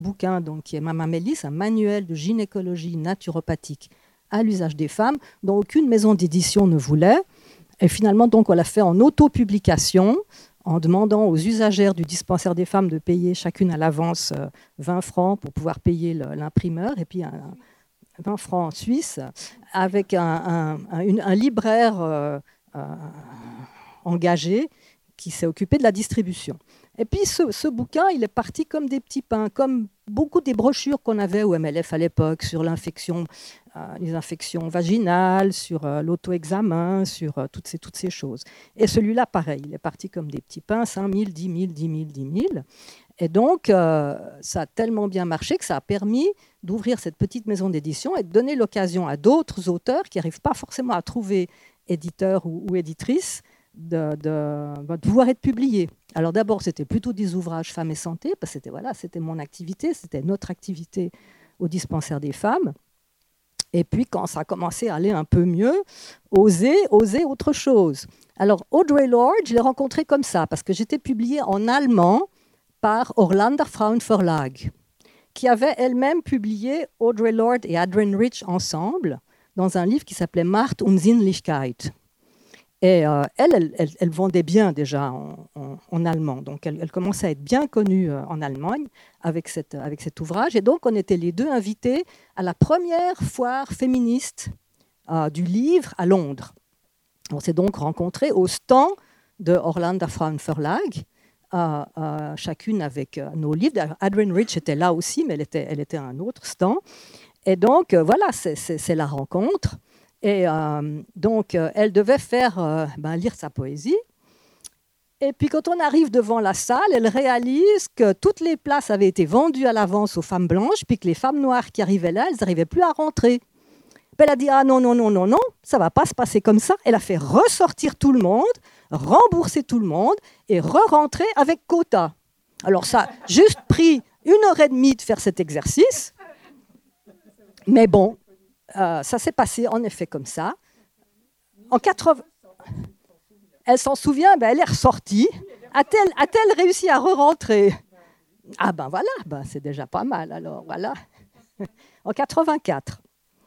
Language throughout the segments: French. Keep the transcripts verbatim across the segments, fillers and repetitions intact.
bouquin donc, qui est Mama Mélis, un manuel de gynécologie naturopathique à l'usage des femmes, dont aucune maison d'édition ne voulait. Et finalement, donc, on l'a fait en autopublication, en demandant aux usagères du dispensaire des femmes de payer chacune à l'avance vingt francs pour pouvoir payer l'imprimeur, et puis un, vingt francs suisses, avec un, un, un, un libraire euh, euh, engagé qui s'est occupé de la distribution. Et puis ce, ce bouquin, il est parti comme des petits pains, comme beaucoup des brochures qu'on avait au M L F à l'époque sur l'infection, euh, les infections vaginales, sur euh, l'auto-examen, sur euh, toutes, ces, toutes ces choses. Et celui-là, pareil, il est parti comme des petits pains, cinq mille, dix mille, dix mille, dix mille. Et donc, euh, ça a tellement bien marché que ça a permis d'ouvrir cette petite maison d'édition et de donner l'occasion à d'autres auteurs qui n'arrivent pas forcément à trouver éditeur ou, ou éditrice de, de, de pouvoir être publiés. Alors d'abord, c'était plutôt des ouvrages femmes et santé, parce que c'était, voilà, c'était mon activité, c'était notre activité au dispensaire des femmes. Et puis, quand ça a commencé à aller un peu mieux, oser, oser autre chose. Alors, Audre Lorde, je l'ai rencontrée comme ça, parce que j'étais publiée en allemand par Orlander Frauenverlag, qui avait elle-même publié Audre Lorde et Adrienne Rich ensemble dans un livre qui s'appelait Macht und Sinnlichkeit. Et euh, elle, elle, elle, elle vendait bien déjà en, en, en allemand, donc elle, elle commençait à être bien connue euh, en Allemagne avec, cette, avec cet ouvrage. Et donc on était les deux invités à la première foire féministe euh, du livre à Londres. On s'est donc rencontrés au stand de Orlander Frauenverlag, euh, euh, chacune avec euh, nos livres. Adrienne Rich était là aussi, mais elle était, elle était à un autre stand. Et donc euh, voilà, c'est, c'est, c'est la rencontre. Et euh, donc, euh, elle devait faire euh, ben, lire sa poésie. Et puis, quand on arrive devant la salle, elle réalise que toutes les places avaient été vendues à l'avance aux femmes blanches, puis que les femmes noires qui arrivaient là, elles n'arrivaient plus à rentrer. Puis elle a dit « Ah non, non, non, non, non, ça ne va pas se passer comme ça ». Elle a fait ressortir tout le monde, rembourser tout le monde et re-rentrer avec quota. Alors, ça a juste pris une heure et demie de faire cet exercice. Mais bon, Euh, ça s'est passé en effet comme ça. En quatre-vingts, elle s'en souvient, ben elle est ressortie. A-t-elle, a-t-elle réussi à re-rentrer? Ah ben voilà, ben c'est déjà pas mal alors, voilà. En quatre-vingt-quatre.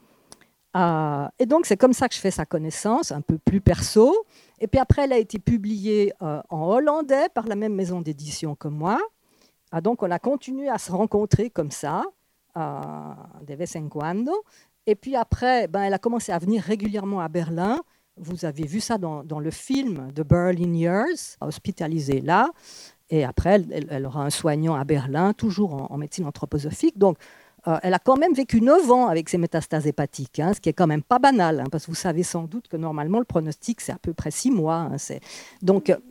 Euh, et donc c'est comme ça que je fais sa connaissance, un peu plus perso. Et puis après, elle a été publiée euh, en hollandais par la même maison d'édition que moi. Ah, donc on a continué à se rencontrer comme ça, euh, de vez en cuando. Et puis après, ben, elle a commencé à venir régulièrement à Berlin. Vous avez vu ça dans, dans le film The Berlin Years, hospitalisée là. Et après, elle, elle aura un soignant à Berlin, toujours en, en médecine anthroposophique. Donc, euh, elle a quand même vécu neuf ans avec ses métastases hépatiques, hein, ce qui est quand même pas banal, hein, parce que vous savez sans doute que normalement, le pronostic, c'est à peu près six mois. Hein, c'est... Donc, euh,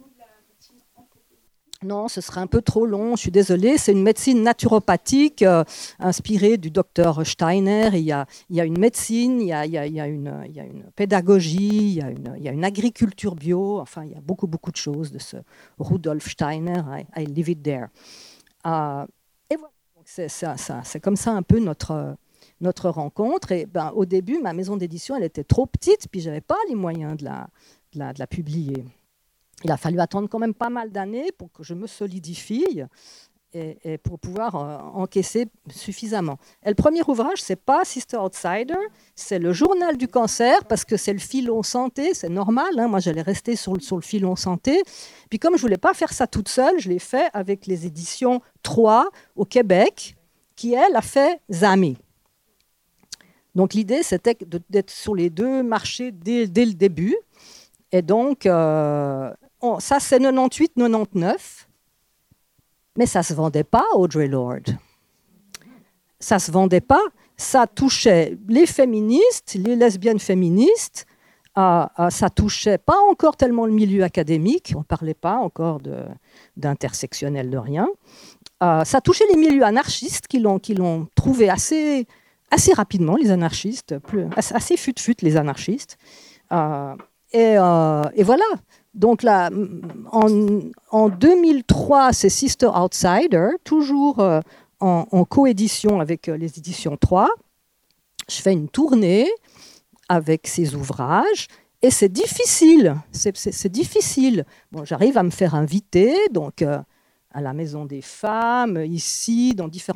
non, ce serait un peu trop long, je suis désolée. C'est une médecine naturopathique euh, inspirée du docteur Steiner. Il y a, il y a une médecine, il y a, il y a, il y a, une, il y a une pédagogie, il y a une, il y a une agriculture bio. Enfin, il y a beaucoup, beaucoup de choses de ce Rudolf Steiner. I, I leave it there. Euh, et voilà, c'est, c'est, c'est comme ça un peu notre, notre rencontre. Et ben, au début, ma maison d'édition, elle était trop petite, puis je n'avais pas les moyens de la, de la, de la publier. Il a fallu attendre quand même pas mal d'années pour que je me solidifie et, et pour pouvoir euh, encaisser suffisamment. Et le premier ouvrage, ce n'est pas Sister Outsider, c'est le journal du cancer, parce que c'est le filon santé, c'est normal. Hein, moi, j'allais rester sur le, sur le filon santé. Puis comme je ne voulais pas faire ça toute seule, je l'ai fait avec les éditions trois au Québec, qui, elle, a fait Zami. Donc l'idée, c'était de, d'être sur les deux marchés dès, dès le début. Et donc... Euh, Oh, ça, c'est quatre-vingt-dix-huit quatre-vingt-dix-neuf, mais ça ne se vendait pas, Audre Lorde. Ça ne se vendait pas. Ça touchait les féministes, les lesbiennes féministes. Euh, euh, ça touchait pas encore tellement le milieu académique. On ne parlait pas encore de, d'intersectionnel de rien. Euh, ça touchait les milieux anarchistes qui l'ont, qui l'ont trouvé assez, assez rapidement, les anarchistes, plus, assez fut-fut, les anarchistes. Euh, et, euh, et voilà. Donc là, en, en deux mille trois, c'est Sister Outsider, toujours euh, en, en coédition avec euh, les éditions trois. Je fais une tournée avec ces ouvrages et c'est difficile. C'est, c'est, c'est difficile. Bon, j'arrive à me faire inviter, donc euh, à la Maison des Femmes, ici, dans différents